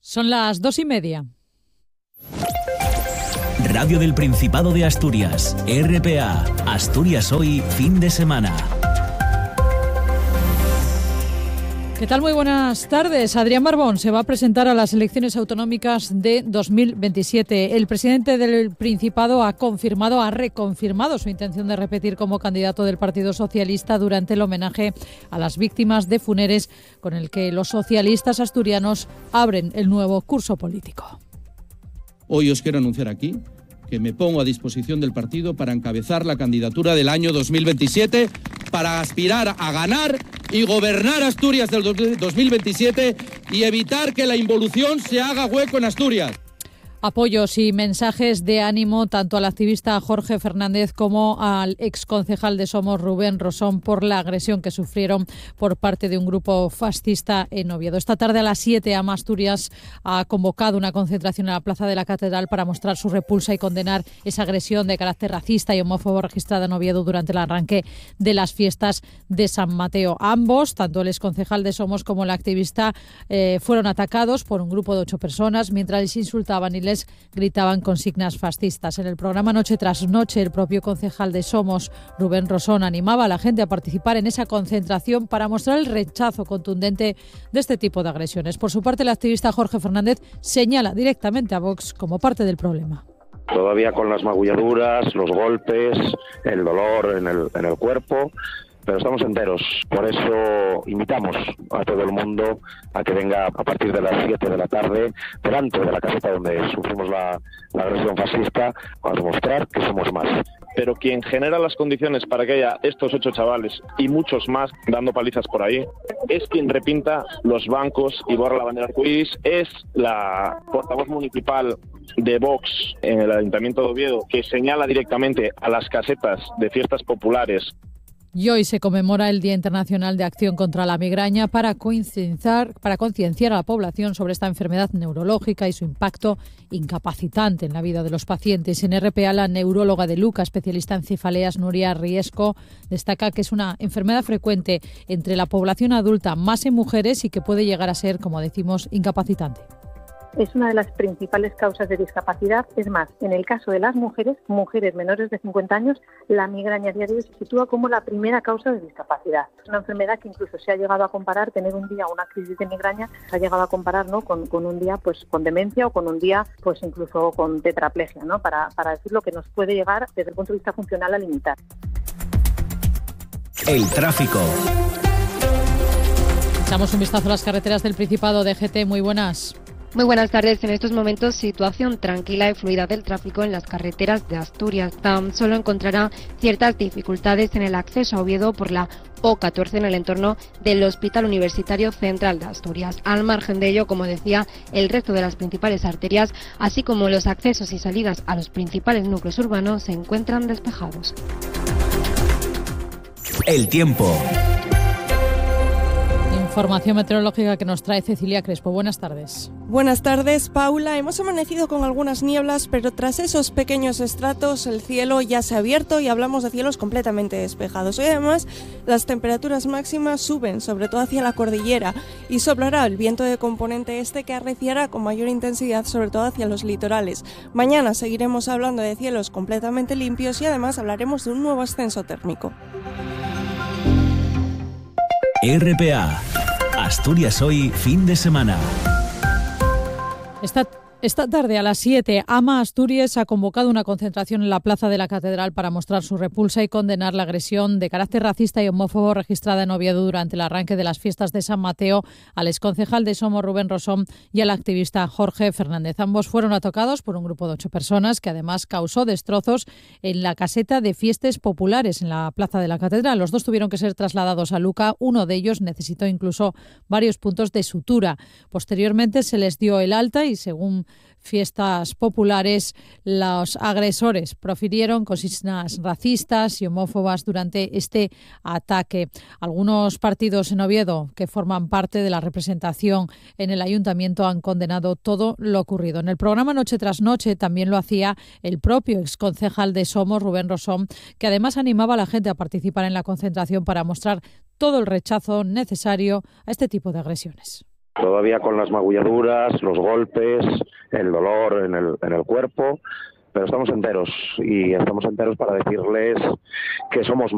Son las 2:30. Radio del Principado de Asturias, RPA, Asturias Hoy, fin de semana. ¿Qué tal? Muy buenas tardes. Adrián Barbón se va a presentar a las elecciones autonómicas de 2027. El presidente del Principado ha reconfirmado su intención de repetir como candidato del Partido Socialista durante el homenaje a las víctimas de Funeres, con el que los socialistas asturianos abren el nuevo curso político. Hoy os quiero anunciar aquí que me pongo a disposición del partido para encabezar la candidatura del año 2027, para aspirar a ganar y gobernar Asturias del 2027 y evitar que la involución se haga hueco en Asturias. Apoyos y mensajes de ánimo tanto al activista Jorge Fernández como al exconcejal de Somos, Rubén Rosón, por la agresión que sufrieron por parte de un grupo fascista en Oviedo. Esta tarde a las 7, AMA Asturias ha convocado una concentración en la Plaza de la Catedral para mostrar su repulsa y condenar esa agresión de carácter racista y homófobo registrada en Oviedo durante el arranque de las fiestas de San Mateo. Ambos, tanto el exconcejal de Somos como el activista, fueron atacados por un grupo de 8 personas mientras les insultaban y les gritaban consignas fascistas. En el programa Noche tras Noche, el propio concejal de Somos, Rubén Rosón, animaba a la gente a participar en esa concentración para mostrar el rechazo contundente de este tipo de agresiones. Por su parte, el activista Jorge Fernández señala directamente a Vox como parte del problema. Todavía con las magulladuras, los golpes, el dolor en el cuerpo, pero estamos enteros. Por eso invitamos a todo el mundo a que venga a partir de las 7 de la tarde delante de la caseta donde sufrimos la agresión fascista, a demostrar que somos más. Pero quien genera las condiciones para que haya estos 8 chavales y muchos más dando palizas por ahí es quien repinta los bancos y borra la bandera arcoíris. Es la portavoz municipal de Vox en el Ayuntamiento de Oviedo que señala directamente a las casetas de fiestas populares. Y hoy se conmemora el Día Internacional de Acción contra la Migraña para concienciar a la población sobre esta enfermedad neurológica y su impacto incapacitante en la vida de los pacientes. En RPA, la neuróloga de Luca, especialista en cefaleas, Nuria Riesco, destaca que es una enfermedad frecuente entre la población adulta, más en mujeres, y que puede llegar a ser, como decimos, incapacitante. Es una de las principales causas de discapacidad. Es más, en el caso de las mujeres menores de 50 años, la migraña a día de hoy se sitúa como la primera causa de discapacidad. Es una enfermedad que incluso se ha llegado a comparar, tener un día una crisis de migraña, se ha llegado a comparar, ¿no?, con un día pues con demencia o con un día pues incluso con tetraplegia, ¿no?, para decir lo que nos puede llegar desde el punto de vista funcional a limitar. El tráfico. Echamos un vistazo a las carreteras del Principado. DGT, muy buenas. Muy buenas tardes. En estos momentos, situación tranquila y fluida del tráfico en las carreteras de Asturias. Tan solo encontrará ciertas dificultades en el acceso a Oviedo por la O14 en el entorno del Hospital Universitario Central de Asturias. Al margen de ello, como decía, el resto de las principales arterias, así como los accesos y salidas a los principales núcleos urbanos, se encuentran despejados. El tiempo. Información meteorológica que nos trae Cecilia Crespo. Buenas tardes. Buenas tardes, Paula. Hemos amanecido con algunas nieblas, pero tras esos pequeños estratos el cielo ya se ha abierto y hablamos de cielos completamente despejados. Hoy además las temperaturas máximas suben, sobre todo hacia la cordillera, y soplará el viento de componente este que arreciará con mayor intensidad, sobre todo hacia los litorales. Mañana seguiremos hablando de cielos completamente limpios y además hablaremos de un nuevo ascenso térmico. RPA, Asturias Hoy, fin de semana. Esta tarde a las 7, AMA Asturias ha convocado una concentración en la Plaza de la Catedral para mostrar su repulsa y condenar la agresión de carácter racista y homófobo registrada en Oviedo durante el arranque de las fiestas de San Mateo al exconcejal de Somos, Rubén Rosón, y al activista Jorge Fernández. Ambos fueron atacados por un grupo de 8 personas que además causó destrozos en la caseta de fiestas populares en la Plaza de la Catedral. Los dos tuvieron que ser trasladados a Luca. Uno de ellos necesitó incluso varios puntos de sutura. Posteriormente se les dio el alta y, según fiestas populares, los agresores profirieron consignas racistas y homófobas durante este ataque. Algunos partidos en Oviedo que forman parte de la representación en el ayuntamiento han condenado todo lo ocurrido. En el programa Noche tras Noche también lo hacía el propio exconcejal de Somos, Rubén Rosón, que además animaba a la gente a participar en la concentración para mostrar todo el rechazo necesario a este tipo de agresiones. Todavía con las magulladuras, los golpes, el dolor en el cuerpo, pero estamos enteros y estamos enteros para decirles que somos